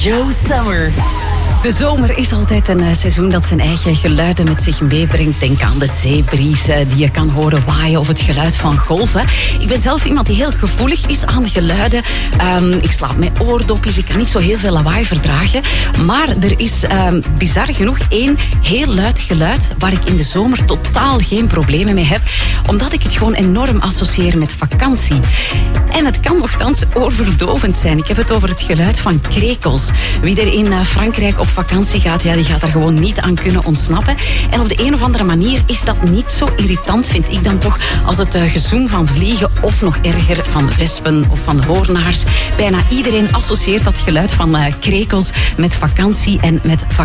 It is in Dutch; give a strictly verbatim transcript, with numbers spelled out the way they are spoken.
Joe Summer. De zomer is altijd een seizoen dat zijn eigen geluiden met zich meebrengt. Denk aan de zeebries die je kan horen waaien of het geluid van golven. Ik ben zelf iemand die heel gevoelig is aan geluiden. Um, ik slaap met oordopjes, ik kan niet zo heel veel lawaai verdragen. Maar er is um, bizar genoeg één heel luid geluid waar ik in de zomer totaal geen problemen mee heb. Omdat ik het gewoon enorm associeer met vakantie. En het kan nogthans oorverdovend zijn. Ik heb het over het geluid van krekels. Wie er in Frankrijk op vakantie gaat, ja, die gaat er gewoon niet aan kunnen ontsnappen. En op de een of andere manier is dat niet zo irritant, vind ik dan toch, als het uh, gezoem van vliegen of nog erger van wespen of van hoornaars. Bijna iedereen associeert dat geluid van uh, krekels met vakantie en met vakantie.